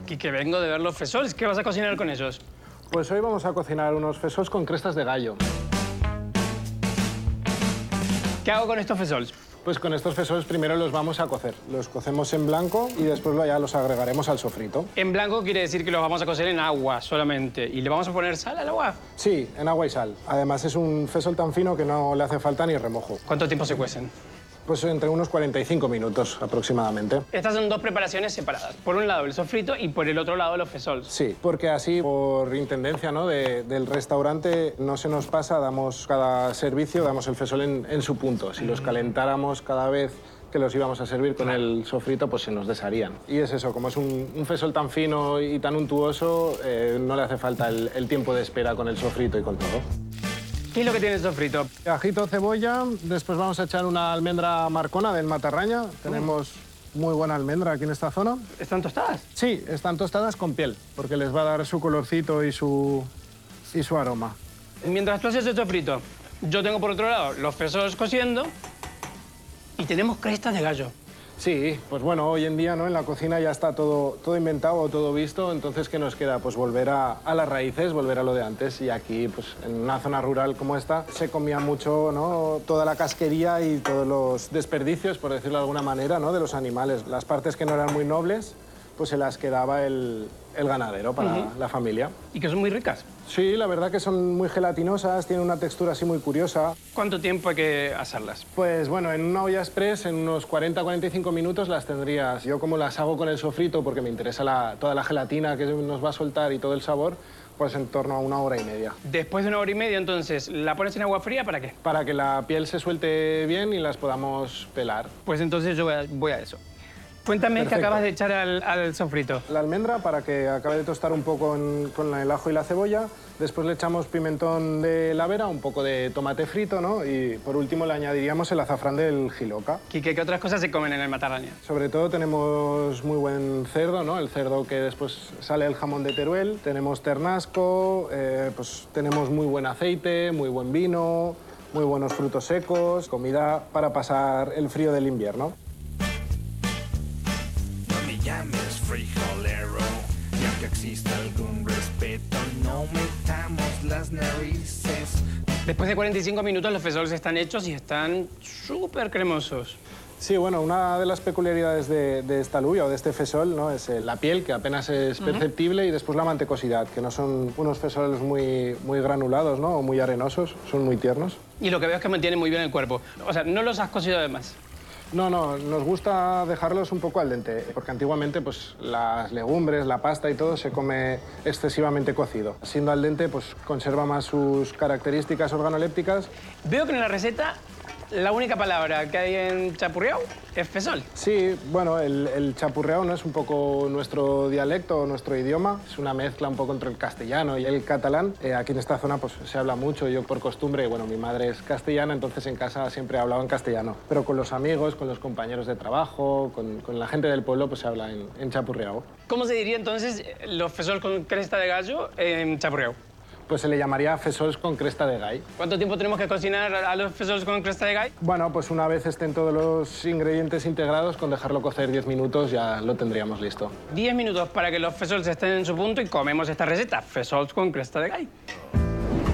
Que vengo de ver los fesols. ¿Qué vas a cocinar con ellos? Pues hoy vamos a cocinar unos fesols con crestas de gallo. ¿Qué hago con estos fesols? Pues con estos fesols primero los vamos a cocer. Los cocemos en blanco y después ya los agregaremos al sofrito. En blanco quiere decir que los vamos a cocer en agua solamente. ¿Y le vamos a poner sal al agua? Sí, en agua y sal. Además es un fesol tan fino que no le hace falta ni remojo. ¿Cuánto tiempo se cuecen? Pues entre unos 45 minutos aproximadamente. Estas son dos preparaciones separadas. Por un lado el sofrito y por el otro lado los fesols. Sí, porque así, por intendencia, ¿no?, del restaurante, no se nos pasa, damos cada servicio, damos el fesol en su punto. Si los calentáramos cada vez que los íbamos a servir con el sofrito, pues se nos desharían. Y es eso, como es un fesol tan fino y tan untuoso, no le hace falta el tiempo de espera con el sofrito y con todo. ¿Qué es lo que tiene el sofrito? Ajito, cebolla, después vamos a echar una almendra marcona del Matarraña. Tenemos muy buena almendra aquí en esta zona. ¿Están tostadas? Sí, están tostadas con piel, porque les va a dar su colorcito y su aroma. Mientras tú haces el sofrito, yo tengo por otro lado los fesols cociendo y tenemos crestas de gallo. Sí, pues bueno, hoy en día, ¿no?, en la cocina ya está todo inventado, todo visto, entonces ¿qué nos queda? Pues volver a las raíces, volver a lo de antes. Y aquí, pues en una zona rural como esta, se comía mucho, ¿no?, toda la casquería y todos los desperdicios, por decirlo de alguna manera, ¿no?, de los animales. Las partes que no eran muy nobles, pues se las quedaba el ganadero para la familia. Y que son muy ricas. Sí, la verdad que son muy gelatinosas, tienen una textura así muy curiosa. ¿Cuánto tiempo hay que hacerlas? Pues bueno, en una olla express, en unos 40-45 minutos las tendrías. Yo como las hago con el sofrito, porque me interesa toda la gelatina que nos va a soltar y todo el sabor, pues en torno a 1 hora y media. Después de 1 hora y media, entonces, ¿la pones en agua fría para qué? Para que la piel se suelte bien y las podamos pelar. Pues entonces yo voy a eso. Cuéntame qué acabas de echar al sofrito. La almendra para que acabe de tostar un poco con el ajo y la cebolla. Después le echamos pimentón de la Vera, un poco de tomate frito, ¿no? Y por último le añadiríamos el azafrán del Jiloca. Quique, ¿qué otras cosas se comen en el Matarraña? Sobre todo tenemos muy buen cerdo, ¿no? El cerdo que después sale el jamón de Teruel. Tenemos ternasco, pues tenemos muy buen aceite, muy buen vino, muy buenos frutos secos, comida para pasar el frío del invierno. Llames frijolero, y aunque exista algún respeto, no metamos las narices. Después de 45 minutos los fesols están hechos y están súper cremosos. Sí, bueno, una de las peculiaridades de esta alubia o de este fesol, ¿no?, es la piel, que apenas es perceptible, y después la mantecosidad, que no son unos fesoles muy granulados, ¿no?, o muy arenosos, son muy tiernos. Y lo que veo es que mantienen muy bien el cuerpo. O sea, no los has cocido además. No, nos gusta dejarlos un poco al dente, porque antiguamente pues, las legumbres, la pasta y todo se come excesivamente cocido. Siendo al dente, pues conserva más sus características organolépticas. Veo que en la receta la única palabra que hay en chapurreau es fesol. Sí, bueno, el chapurreau no es un poco nuestro dialecto, nuestro idioma. Es una mezcla un poco entre el castellano y el catalán. Aquí en esta zona pues, se habla mucho, yo por costumbre, bueno, mi madre es castellana, entonces en casa siempre he hablado en castellano. Pero con los amigos, con los compañeros de trabajo, con la gente del pueblo, pues se habla en chapurreau. ¿Cómo se diría entonces los fesols con cresta de gallo en chapurreau? Pues se le llamaría fesols con cresta de gall. ¿Cuánto tiempo tenemos que cocinar a los fesols con cresta de gall? Bueno, pues una vez estén todos los ingredientes integrados, con dejarlo cocer 10 minutos ya lo tendríamos listo. 10 minutos para que los fesols estén en su punto y comemos esta receta, fesols con cresta de gall.